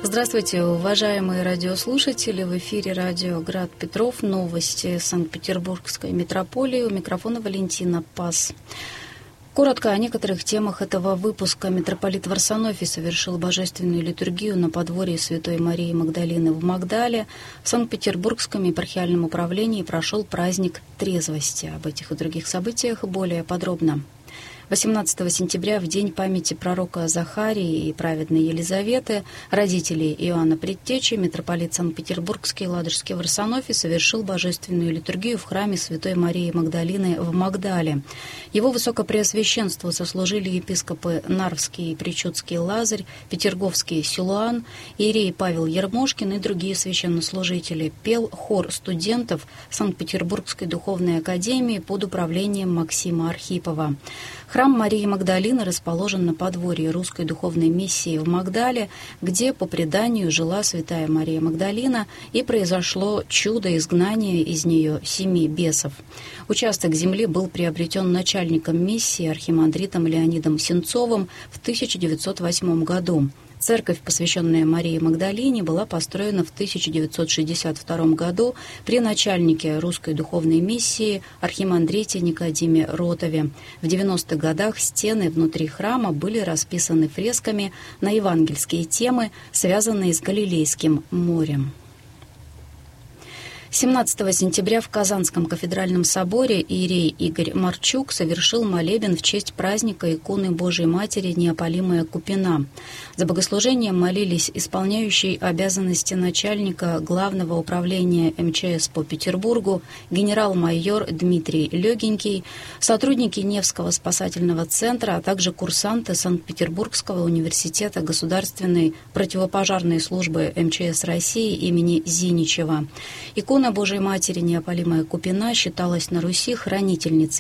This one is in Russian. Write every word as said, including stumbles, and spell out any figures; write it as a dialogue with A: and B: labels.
A: Здравствуйте, уважаемые радиослушатели. В эфире радио «Град Петров». Новости Санкт-Петербургской метрополии. У микрофона Валентина Пас. Коротко о некоторых темах этого выпуска. Митрополит Варсонофий совершил божественную литургию на подворье Святой Марии Магдалины в Магдале. В Санкт-Петербургском епархиальном управлении прошел праздник трезвости. Об этих и других событиях более подробно. восемнадцатого сентября, в день памяти пророка Захарии и праведной Елизаветы, родителей Иоанна Предтечи, митрополит Санкт-Петербургский Ладожский Варсонофий совершил божественную литургию в храме Святой Марии Магдалины в Магдале. Его высокопреосвященству сослужили епископы Нарвский и Причудский Лазарь, Петерговский Силуан, иерей Павел Ермошкин и другие священнослужители. Пел хор студентов Санкт-Петербургской духовной академии под управлением Максима Архипова. Храм Марии Магдалины расположен на подворье Русской духовной миссии в Магдале, где, по преданию, жила святая Мария Магдалина, и произошло чудо изгнания из нее семи бесов. Участок земли был приобретен начальником миссии архимандритом Леонидом Сенцовым в тысяча девятьсот восьмом году. Церковь, посвященная Марии Магдалине, была построена в тысяча девятьсот шестьдесят втором году при начальнике Русской духовной миссии архимандрите Никодиме Ротове. В девяностых годах стены внутри храма были расписаны фресками на евангельские темы, связанные с Галилейским морем. семнадцатого сентября в Казанском кафедральном соборе иерей Игорь Марчук совершил молебен в честь праздника иконы Божией Матери Неопалимая Купина. За богослужением молились исполняющий обязанности начальника Главного управления эм че эс по Петербургу генерал-майор Дмитрий Легенький, сотрудники Невского спасательного центра, а также курсанты Санкт-Петербургского университета государственной противопожарной службы эм че эс России имени Зиничева. Икона Божией Матери Неопалимая Купина считалась на Руси хранительницей